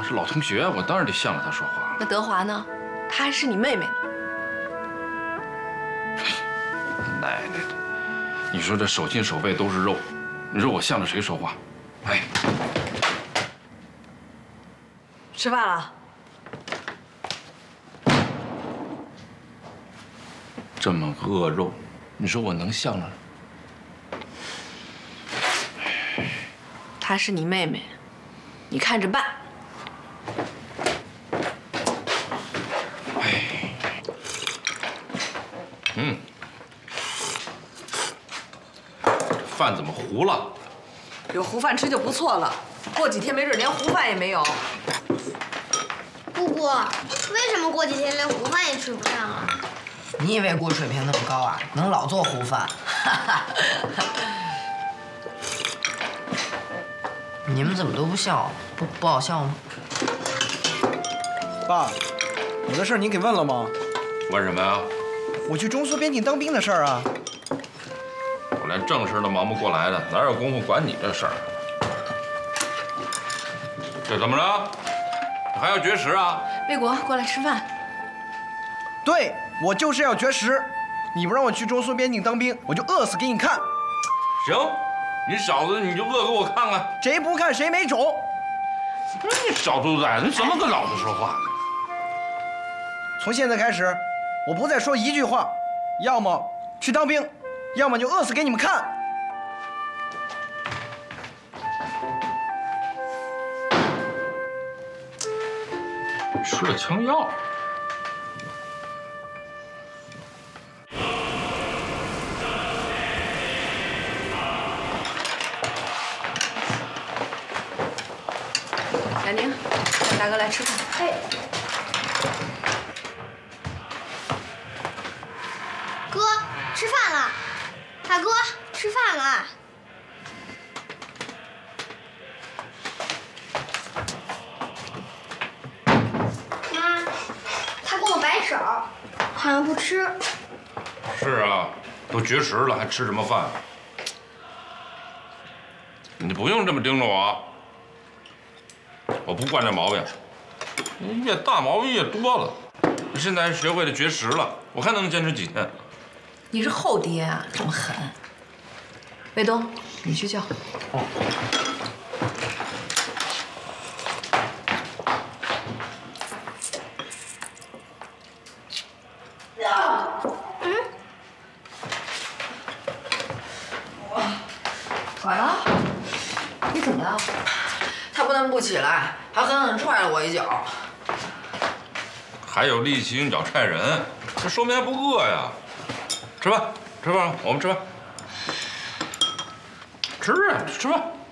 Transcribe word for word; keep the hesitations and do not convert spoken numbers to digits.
是老同学，我当然得向着她说话。 那德华呢？她还是你妹妹呢。 奶奶的，你说这手心手背都是肉，你说我向着谁说话？哎， 吃饭了。 这么个恶肉，你说我能向着？ 她是你妹妹，你看着办。 哎，嗯，饭怎么糊了？ 有糊饭吃就不错了，过几天没准连糊饭也没有。 姑姑，为什么过几天连糊饭也吃不上啊？ 你以为姑水平那么高啊？能老做糊饭？你们怎么都不笑？不不好笑吗？ 爸，我的事儿您给问了吗？ 问什么呀？ 我去中苏边境当兵的事儿啊。 我连正事都忙不过来的，哪有功夫管你这事儿？这怎么着？还要绝食啊？ 魏国，过来吃饭。 对，我就是要绝食。你不让我去中苏边境当兵，我就饿死给你看。 行，你小子你就饿给我看看。 谁不看谁没种。 不是你小兔崽子，你怎么跟老子说话？ 从现在开始，我不再说一句话，要么去当兵，要么就饿死给你们看。 吃了枪药。 雅宁，叫大哥来吃饭。 哎。哥，吃饭了。大哥，吃饭了。妈，他跟我摆手，好像不吃。 是啊，都绝食了，还吃什么饭？你不用这么盯着我。我不惯这毛病，你越大毛病越多了。你现在学会了绝食了，我看能坚持几天。 你是后爹啊，这么狠。卫东，你去叫。哦。 嗯。 咋了？ 你怎么了？ 他不但不起来，还狠狠踹了我一脚。 还有力气用脚踹人，这说明还不饿呀。吃饭，吃饭，我们吃饭。吃啊，吃饭。